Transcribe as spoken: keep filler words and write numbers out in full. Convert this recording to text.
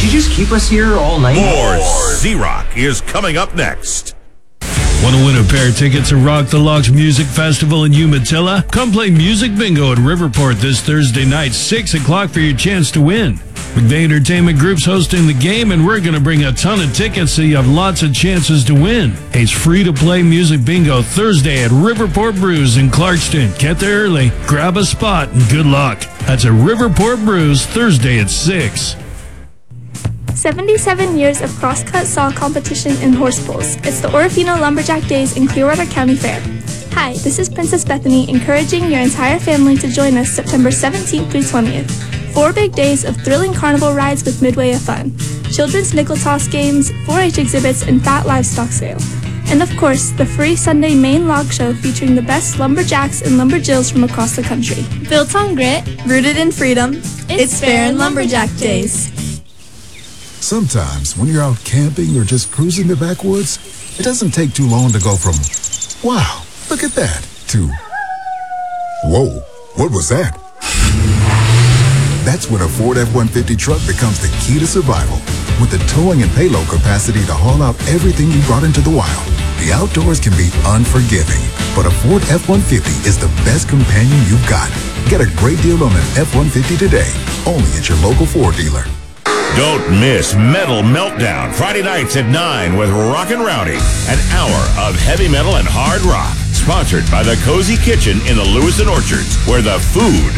you just keep us here all night? More Z-Rock is coming up next. Want to win a pair of tickets to Rock the Locks Music Festival in Umatilla? Come play Music Bingo at Riverport this Thursday night, six o'clock for your chance to win. McVeigh Entertainment Group's hosting the game, and we're going to bring a ton of tickets so you have lots of chances to win. It's free-to-play Music Bingo Thursday at Riverport Brews in Clarkston. Get there early, grab a spot, and good luck. That's at Riverport Brews Thursday at six. seventy-seven years of crosscut saw competition in horse pulls. It's the Orofino Lumberjack Days in Clearwater County Fair. Hi, this is Princess Bethany, encouraging your entire family to join us September seventeenth through twentieth. Four big days of thrilling carnival rides with midway of fun, children's nickel toss games, four H exhibits, and fat livestock sale. And of course, the free Sunday main log show featuring the best lumberjacks and lumberjills from across the country. Built on grit, rooted in freedom, it's, it's Fair and Lumberjack Days. Sometimes when you're out camping or just cruising the backwoods, it doesn't take too long to go from, wow, look at that, to, whoa, what was that? That's when a Ford F one fifty truck becomes the key to survival. With the towing and payload capacity to haul out everything you brought into the wild, the outdoors can be unforgiving. But a Ford F one fifty is the best companion you've got. Get a great deal on an F one fifty today, only at your local Ford dealer. Don't miss Metal Meltdown, Friday nights at nine with Rockin' Rowdy. An hour of heavy metal and hard rock. Sponsored by the Cozy Kitchen in the Lewiston Orchards, where the food